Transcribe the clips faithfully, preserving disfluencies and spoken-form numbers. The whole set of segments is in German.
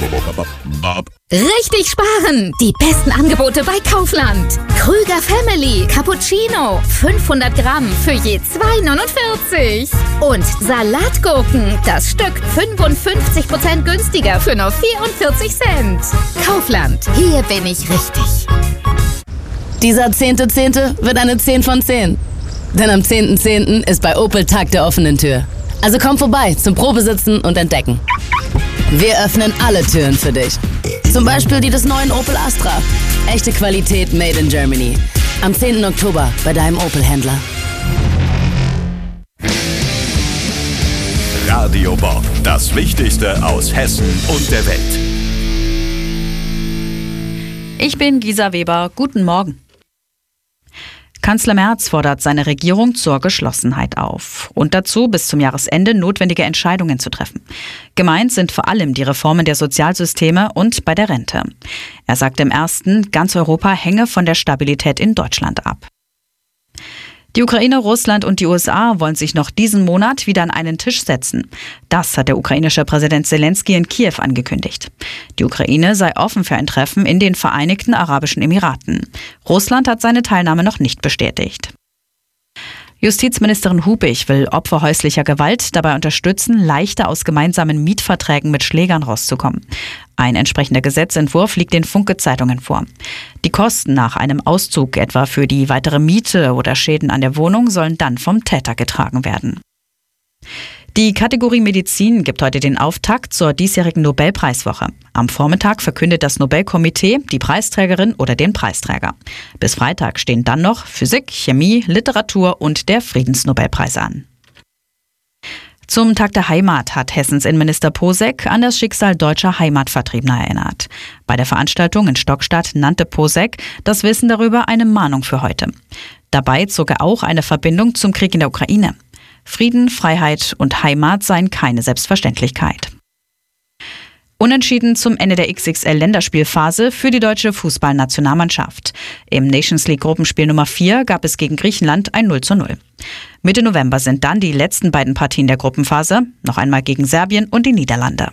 Richtig sparen! Die besten Angebote bei Kaufland. Krüger Family Cappuccino. fünfhundert Gramm für je zwei neunundvierzig. Und Salatgurken. Das Stück fünfundfünfzig Prozent günstiger für nur vierundvierzig Cent. Kaufland. Hier bin ich richtig. Dieser zehnte Zehnte wird eine zehn von zehn. Denn am zehnten Zehnten ist bei Opel Tag der offenen Tür. Also komm vorbei zum Probesitzen und Entdecken. Wir öffnen alle Türen für dich. Zum Beispiel die des neuen Opel Astra. Echte Qualität made in Germany. Am zehnten Oktober bei deinem Opel-Händler. Radio Bob, das Wichtigste aus Hessen und der Welt. Ich bin Gisa Weber. Guten Morgen. Kanzler Merz fordert seine Regierung zur Geschlossenheit auf und dazu, bis zum Jahresende notwendige Entscheidungen zu treffen. Gemeint sind vor allem die Reformen der Sozialsysteme und bei der Rente. Er sagt im ersten, ganz Europa hänge von der Stabilität in Deutschland ab. Die Ukraine, Russland und die U S A wollen sich noch diesen Monat wieder an einen Tisch setzen. Das hat der ukrainische Präsident Zelensky in Kiew angekündigt. Die Ukraine sei offen für ein Treffen in den Vereinigten Arabischen Emiraten. Russland hat seine Teilnahme noch nicht bestätigt. Justizministerin Hubig will Opfer häuslicher Gewalt dabei unterstützen, leichter aus gemeinsamen Mietverträgen mit Schlägern rauszukommen. Ein entsprechender Gesetzentwurf liegt den Funke-Zeitungen vor. Die Kosten nach einem Auszug, etwa für die weitere Miete oder Schäden an der Wohnung, sollen dann vom Täter getragen werden. Die Kategorie Medizin gibt heute den Auftakt zur diesjährigen Nobelpreiswoche. Am Vormittag verkündet das Nobelkomitee die Preisträgerin oder den Preisträger. Bis Freitag stehen dann noch Physik, Chemie, Literatur und der Friedensnobelpreis an. Zum Tag der Heimat hat Hessens Innenminister Posek an das Schicksal deutscher Heimatvertriebener erinnert. Bei der Veranstaltung in Stockstadt nannte Posek das Wissen darüber eine Mahnung für heute. Dabei zog er auch eine Verbindung zum Krieg in der Ukraine. Frieden, Freiheit und Heimat seien keine Selbstverständlichkeit. Unentschieden zum Ende der X X L-Länderspielphase für die deutsche Fußballnationalmannschaft. Im Nations League Gruppenspiel Nummer vier gab es gegen Griechenland ein null zu null. Mitte November sind dann die letzten beiden Partien der Gruppenphase, noch einmal gegen Serbien und die Niederlande.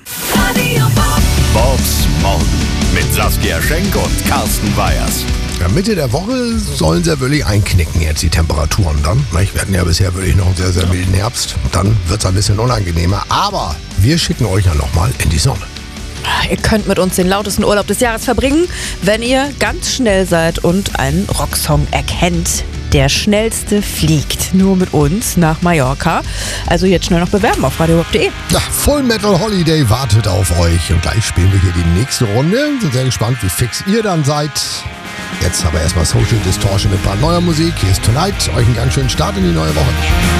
Bobs Morgen mit Saskia Schenk und Carsten Weyers. Ja, Mitte der Woche sollen sie ja wirklich einknicken jetzt die Temperaturen dann. Wir hatten ja bisher wirklich noch einen sehr, sehr milden Herbst. Dann wird es ein bisschen unangenehmer. Aber wir schicken euch ja nochmal in die Sonne. Ihr könnt mit uns den lautesten Urlaub des Jahres verbringen, wenn ihr ganz schnell seid und einen Rocksong erkennt. Der schnellste fliegt nur mit uns nach Mallorca. Also jetzt schnell noch bewerben auf radio bob punkt de. Ja, Full Metal Holiday wartet auf euch. Und gleich spielen wir hier die nächste Runde. Sind sehr gespannt, wie fix ihr dann seid. Jetzt aber erstmal Social Distortion mit ein paar neuer Musik. Hier ist Tonight. Euch einen ganz schönen Start in die neue Woche.